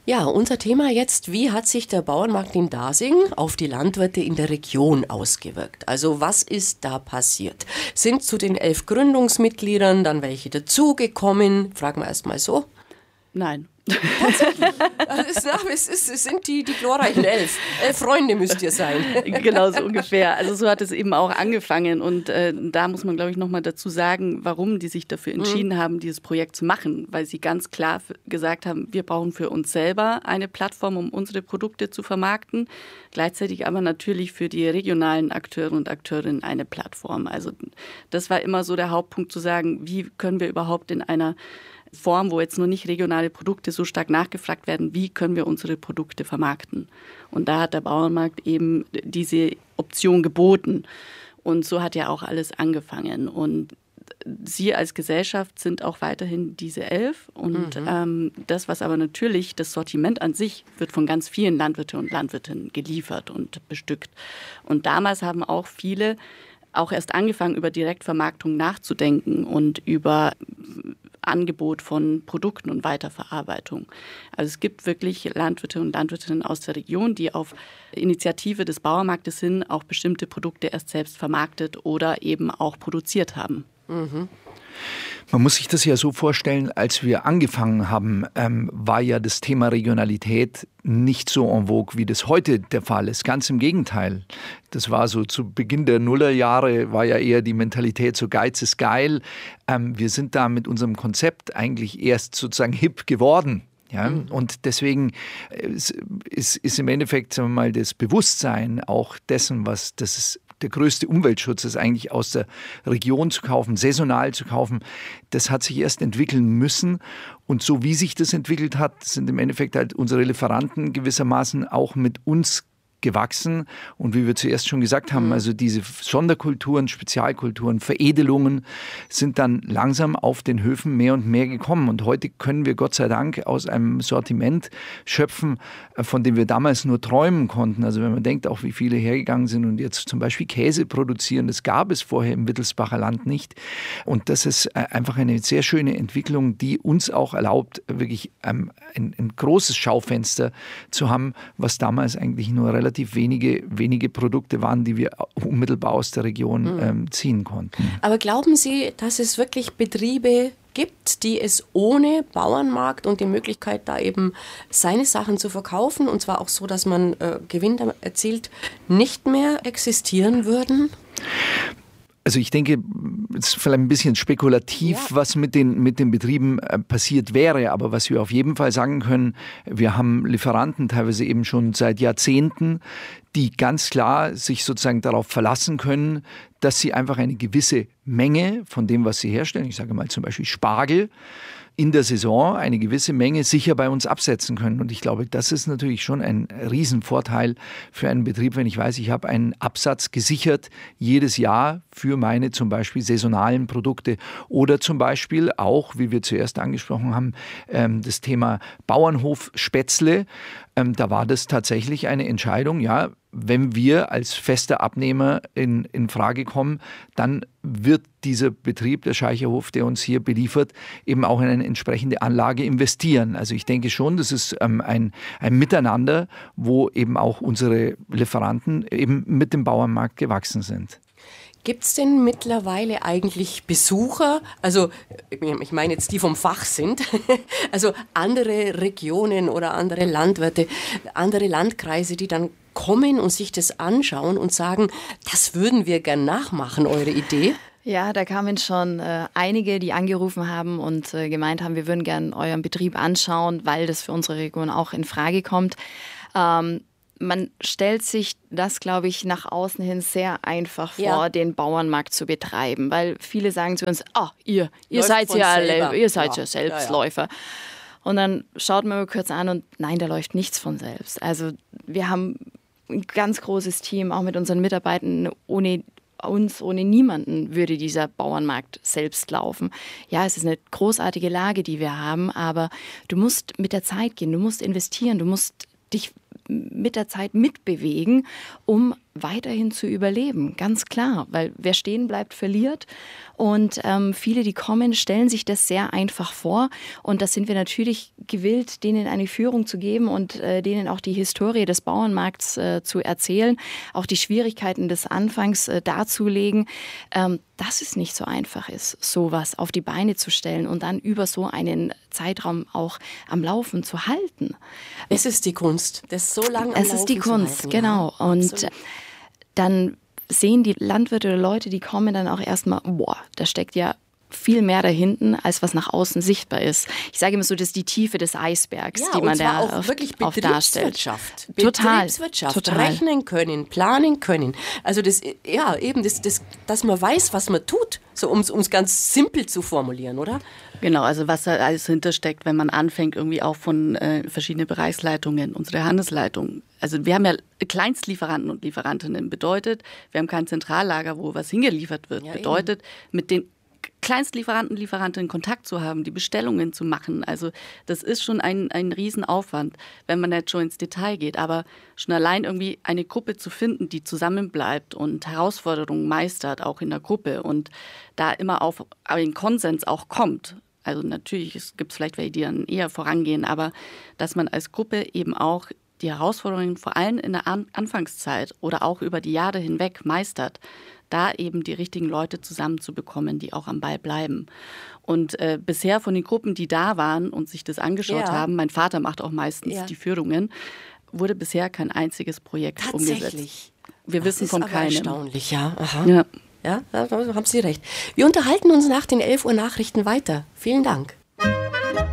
Ja, unser Thema jetzt, wie hat sich der Bauernmarkt in Dasing auf die Landwirte in der Region ausgewirkt? Also was ist da passiert? Sind zu den 11 Gründungsmitgliedern dann welche dazugekommen? Fragen wir erst mal so. Nein. Tatsächlich. Es sind die glorreichen 11. 11 Freunde müsst ihr sein. Genau, so ungefähr. Also so hat es eben auch angefangen. Und da muss man, glaube ich, nochmal dazu sagen, warum die sich dafür entschieden haben, dieses Projekt zu machen. Weil sie ganz klar gesagt haben, wir brauchen für uns selber eine Plattform, um unsere Produkte zu vermarkten. Gleichzeitig aber natürlich für die regionalen Akteure und Akteurinnen eine Plattform. Also das war immer so der Hauptpunkt, zu sagen, wie können wir überhaupt in einer Form, wo jetzt nur nicht regionale Produkte so stark nachgefragt werden, wie können wir unsere Produkte vermarkten. Und da hat der Bauernmarkt eben diese Option geboten. Und so hat ja auch alles angefangen. Und Sie als Gesellschaft sind auch weiterhin diese 11. Und das, was aber natürlich, das Sortiment an sich, wird von ganz vielen Landwirten und Landwirtinnen geliefert und bestückt. Und damals haben auch viele auch erst angefangen, über Direktvermarktung nachzudenken und über Angebot von Produkten und Weiterverarbeitung. Also es gibt wirklich Landwirte und Landwirtinnen aus der Region, die auf Initiative des Bauernmarktes hin auch bestimmte Produkte erst selbst vermarktet oder eben auch produziert haben. Mhm. Man muss sich das ja so vorstellen, als wir angefangen haben, war ja das Thema Regionalität nicht so en vogue, wie das heute der Fall ist. Ganz im Gegenteil. Das war so zu Beginn der Nullerjahre, war ja eher die Mentalität, so Geiz ist geil. Wir sind da mit unserem Konzept eigentlich erst sozusagen hip geworden. Ja, und deswegen ist im Endeffekt, sagen wir mal, das Bewusstsein auch dessen, was das ist, der größte Umweltschutz ist eigentlich aus der Region zu kaufen, saisonal zu kaufen. Das hat sich erst entwickeln müssen. Und so wie sich das entwickelt hat, sind im Endeffekt halt unsere Lieferanten gewissermaßen auch mit uns gewachsen. Und wie wir zuerst schon gesagt haben, also diese Sonderkulturen, Spezialkulturen, Veredelungen sind dann langsam auf den Höfen mehr und mehr gekommen. Und heute können wir Gott sei Dank aus einem Sortiment schöpfen, von dem wir damals nur träumen konnten. Also wenn man denkt, auch wie viele hergegangen sind und jetzt zum Beispiel Käse produzieren, das gab es vorher im Wittelsbacher Land nicht. Und das ist einfach eine sehr schöne Entwicklung, die uns auch erlaubt, wirklich ein großes Schaufenster zu haben, was damals eigentlich nur relativ wenige Produkte waren, die wir unmittelbar aus der Region ziehen konnten. Aber glauben Sie, dass es wirklich Betriebe gibt, die es ohne Bauernmarkt und die Möglichkeit, da eben seine Sachen zu verkaufen, und zwar auch so, dass man Gewinn erzielt, nicht mehr existieren würden? Also ich denke, es ist vielleicht ein bisschen spekulativ, was mit den Betrieben passiert wäre. Aber was wir auf jeden Fall sagen können, wir haben Lieferanten teilweise eben schon seit Jahrzehnten, die ganz klar sich sozusagen darauf verlassen können, dass sie einfach eine gewisse Menge von dem, was sie herstellen, ich sage mal zum Beispiel Spargel, in der Saison eine gewisse Menge sicher bei uns absetzen können. Und ich glaube, das ist natürlich schon ein Riesenvorteil für einen Betrieb, wenn ich weiß, ich habe einen Absatz gesichert jedes Jahr für meine zum Beispiel saisonalen Produkte. Oder zum Beispiel auch, wie wir zuerst angesprochen haben, das Thema Bauernhof Spätzle. Da war das tatsächlich eine Entscheidung, ja, wenn wir als fester Abnehmer in Frage kommen, dann wird dieser Betrieb, der Scheicherhof, der uns hier beliefert, eben auch in eine entsprechende Anlage investieren. Also ich denke schon, das ist ein Miteinander, wo eben auch unsere Lieferanten eben mit dem Bauernmarkt gewachsen sind. Gibt es denn mittlerweile eigentlich Besucher, also ich meine jetzt die vom Fach sind, also andere Regionen oder andere Landwirte, andere Landkreise, die dann kommen und sich das anschauen und sagen, das würden wir gern nachmachen, eure Idee? Ja, da kamen schon einige, die angerufen haben und gemeint haben, wir würden gern euren Betrieb anschauen, weil das für unsere Region auch in Frage kommt. Man stellt sich das, glaube ich, nach außen hin sehr einfach vor, den Bauernmarkt zu betreiben, weil viele sagen zu uns, ihr seid ja Selbstläufer. Und dann schaut man mal kurz an und nein, da läuft nichts von selbst. Also wir haben ein ganz großes Team, auch mit unseren Mitarbeitern. Ohne niemanden würde dieser Bauernmarkt selbst laufen. Ja, es ist eine großartige Lage, die wir haben, aber du musst mit der Zeit gehen, du musst investieren, du musst dich mit der Zeit mitbewegen, um weiterhin zu überleben, ganz klar, weil wer stehen bleibt, verliert. Und viele, die kommen, stellen sich das sehr einfach vor. Und da sind wir natürlich gewillt, denen eine Führung zu geben und denen auch die Historie des Bauernmarkts zu erzählen, auch die Schwierigkeiten des Anfangs darzulegen, dass es nicht so einfach ist, sowas auf die Beine zu stellen und dann über so einen Zeitraum auch am Laufen zu halten. Es ist die Kunst, das so lange am Laufen zu halten. Es ist die Kunst, genau. Und dann sehen die Landwirte oder Leute, die kommen, dann auch erstmal, boah, da steckt ja viel mehr dahinten, als was nach außen sichtbar ist. Ich sage immer so, das ist die Tiefe des Eisbergs, die man da auch wirklich Betriebswirtschaft. Betriebswirtschaft, rechnen können, planen können. Also das, ja, eben, dass man weiß, was man tut, so um es ganz simpel zu formulieren, oder? Genau, also was da alles hintersteckt, wenn man anfängt, irgendwie auch von verschiedenen Bereichsleitungen, unsere Handelsleitung. Also wir haben ja Kleinstlieferanten und Lieferantinnen, bedeutet, wir haben kein Zentrallager, wo was hingeliefert wird, bedeutet, mit den Kleinstlieferanten, Lieferantinnen Kontakt zu haben, die Bestellungen zu machen. Also das ist schon ein Riesenaufwand, wenn man nicht schon ins Detail geht. Aber schon allein irgendwie eine Gruppe zu finden, die zusammenbleibt und Herausforderungen meistert, auch in der Gruppe und da immer auf einen Konsens auch kommt. Also natürlich gibt es vielleicht welche, die dann eher vorangehen, aber dass man als Gruppe eben auch die Herausforderungen vor allem in der Anfangszeit oder auch über die Jahre hinweg meistert, da eben die richtigen Leute zusammenzubekommen, die auch am Ball bleiben. Und bisher von den Gruppen, die da waren und sich das angeschaut haben, mein Vater macht auch meistens die Führungen, wurde bisher kein einziges Projekt umgesetzt. Wir wissen von keinem. Erstaunlich, ja. Aha. Ja, da haben Sie recht. Wir unterhalten uns nach den 11 Uhr Nachrichten weiter. Vielen Dank.